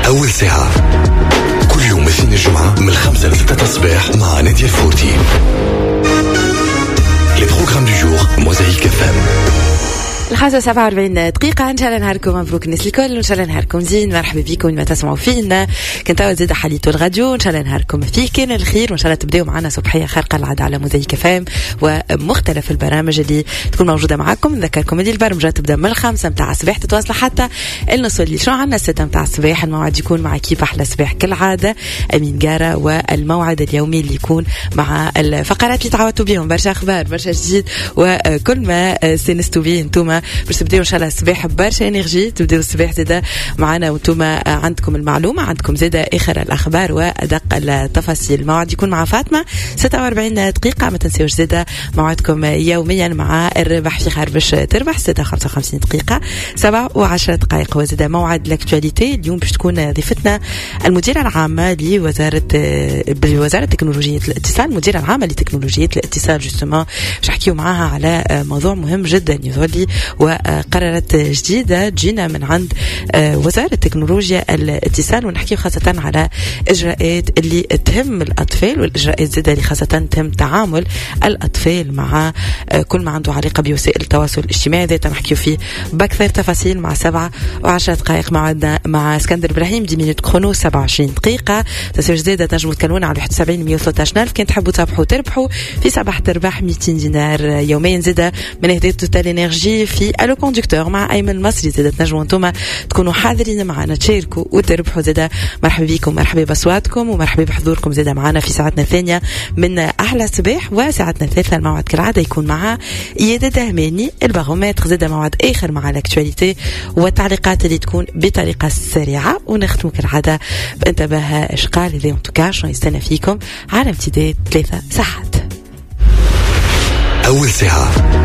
أول ساعة كل يوم اثنين الجمعة من 5 ل6 الصباح مع نادية الفوتي. Les programmes du jour, Mosaïque FM. 47 دقيقة. إن شاء الله نهاركم مبروك الناس الكل، وإن شاء الله نهاركم زين. مرحبا بكم ما تسمعوا فينا. كنت أوزيد حليتو الراديو، إن شاء الله نهاركم فيه كان الخير، وإن شاء الله تبدأوا معنا صبحية خارقة العادة على موزايك فام ومختلف البرامج اللي تكون موجودة معكم. نذكركم اللي البرمجة تبدأ من 5 متاع الصباح تتواصل حتى النص اللي شو عنا 6 متاع الصباح. الموعد يكون مع كيف أحلى صباح كالعادة أمين جارة، والموعد اليومي اللي يكون مع الفقرات اللي تعودتوا بيهم، برشا أخبار برشا جديد وكل ما سنستوا بيه انتوما باش تبداو ان شاء الله الصباح برشا انرجي. تبداو الصباح زاده معنا وانتوما عندكم المعلومه، عندكم زاده اخر الاخبار وادق التفاصيل. الموعد يكون مع فاطمه 46 دقيقه. ما تنساوش زاده موعدكم يوميا مع الربح في خير باش تربح 55 دقيقه 7 و10 دقائق. وزاده موعد الاكtualité اليوم باش تكون ضيفتنا المديره العامه لوزاره تكنولوجيه الاتصال، المديره العامه لتكنولوجيه الاتصال جوستومون. باش نحكيو معاها على موضوع مهم جدا يظهر وقررت جديدة تجينا من عند وزارة تكنولوجيا الاتصال، ونحكي خاصة على إجراءات اللي تهم الأطفال، والإجراءات زادة اللي خاصة تهم تعامل الأطفال مع كل ما عنده علاقة بوسائل التواصل الاجتماعي. ذات نحكي فيه بأكثر تفاصيل مع 7 و10 دقائق. موعدنا مع اسكندر إبراهيم 10 مينوت كرونو 27 دقيقة. تنسوش زادة تنجموا تكلمونا على 71 113 ألف. كان تحبوا تربحوا في صباح تربح 200 دينار يوميا. زادة من إهداء توتال إنرجي في الو كوندكتور مع أيمن المصري. زادة تنجموا انتم تكونوا حاضرين معنا تشاركوا وتربحوا. زادة مرحبا بكم، مرحبا بأصواتكم، ومرحبا بحضوركم زادة معنا في ساعتنا الثانية من أحلى صباح. وساعتنا الثالثة الموعد كالعادة يكون مع إيادة دهماني البارومتر. زادة موعد آخر مع الاكtualité والتعليقات اللي تكون بطريقة سريعة. ونختم كالعادة بانتباه إشقال اللي انتوكا شو يستنى فيكم على امتداد 3 ساعات. أول ساعة